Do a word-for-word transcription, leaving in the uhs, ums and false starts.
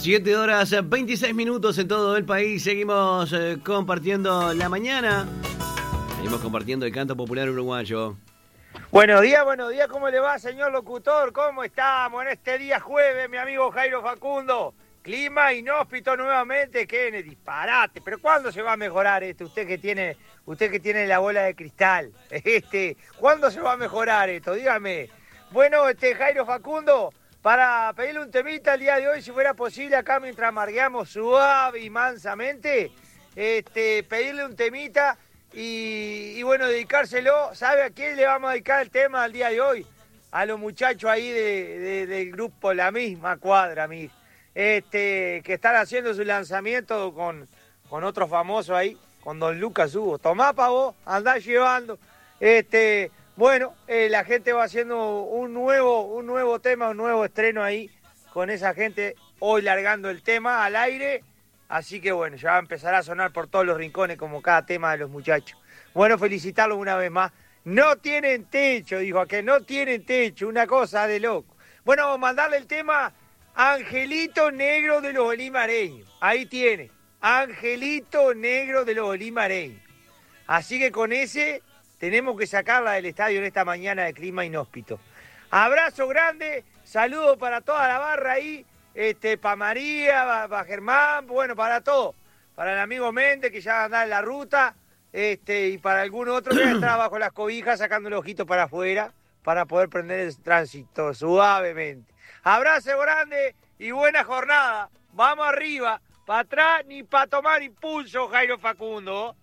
siete horas veintiséis minutos en todo el país. Seguimos eh, compartiendo la mañana. Seguimos compartiendo el canto popular uruguayo. Buenos días, buenos días. ¿Cómo le va, señor locutor? ¿Cómo estamos en este día jueves, mi amigo Jairo Facundo? Clima inhóspito nuevamente. ¿Qué disparate? ¿Pero cuándo se va a mejorar esto? Usted que tiene, usted que tiene la bola de cristal. Este, ¿cuándo se va a mejorar esto? Dígame. Bueno, este Jairo Facundo, para pedirle un temita el día de hoy, si fuera posible, acá mientras amargueamos suave y mansamente, este, pedirle un temita y, y bueno, dedicárselo. ¿Sabe a quién le vamos a dedicar el tema el día de hoy? A los muchachos ahí de, de, del grupo La Misma Cuadra, mi, este, que están haciendo su lanzamiento con, con otros famosos ahí, con Don Lucas Hugo. Tomá pa' vos, andá llevando. Este... Bueno, eh, la gente va haciendo un nuevo, un nuevo tema, un nuevo estreno ahí, con esa gente hoy largando el tema al aire, así que bueno, ya va a empezar a sonar por todos los rincones como cada tema de los muchachos. Bueno, felicitarlos una vez más. No tienen techo, dijo aquel, no tienen techo, una cosa de loco. Bueno, mandarle el tema Angelito Negro de los Olimareños, ahí tiene, Angelito Negro de los Olimareños. Así que con ese... tenemos que sacarla del estadio en esta mañana de clima inhóspito. Abrazo grande, saludo para toda la barra ahí, este, para María, para Germán, bueno, para todo. Para el amigo Méndez, que ya anda en la ruta, este, y para algún otro que está bajo las cobijas sacando el ojito para afuera, para poder prender el tránsito suavemente. Abrazo grande y buena jornada. Vamos arriba, para atrás ni para tomar impulso, Jairo Facundo.